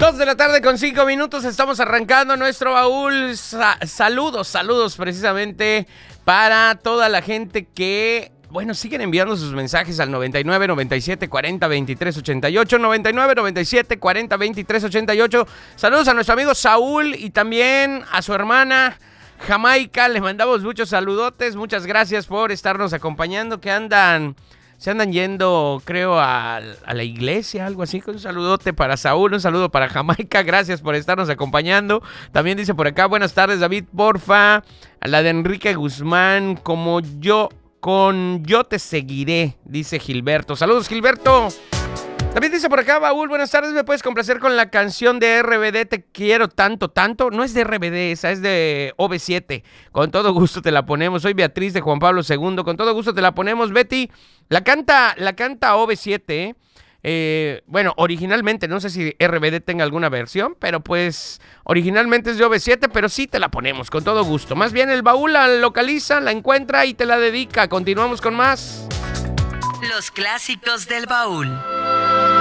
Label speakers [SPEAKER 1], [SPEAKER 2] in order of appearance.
[SPEAKER 1] 2:05 p.m. Estamos arrancando nuestro baúl. Saludos precisamente para toda la gente que, bueno, siguen enviando sus mensajes al 99 97 40 23 88, 99 97 40 23 88. Saludos a nuestro amigo Saúl y también a su hermana Jamaica. Les mandamos muchos saludotes. Muchas gracias por estarnos acompañando. Se andan yendo, creo, a la iglesia, algo así. Un saludote para Saúl, un saludo para Jamaica. Gracias por estarnos acompañando. También dice por acá, buenas tardes, David, porfa. A la de Enrique Guzmán, yo te seguiré, dice Gilberto. Saludos, Gilberto. También dice por acá, Baúl, buenas tardes, ¿me puedes complacer con la canción de RBD, Te quiero tanto, tanto? No es de RBD, esa es de OV7. Con todo gusto te la ponemos. Soy Beatriz de Juan Pablo II. Con todo gusto te la ponemos, Betty. La canta OV7, bueno, originalmente, no sé si RBD tenga alguna versión, pero pues originalmente es de OV7, pero sí te la ponemos, con todo gusto. Más bien el Baúl la localiza, la encuentra y te la dedica. Continuamos con más.
[SPEAKER 2] Los clásicos del Baúl.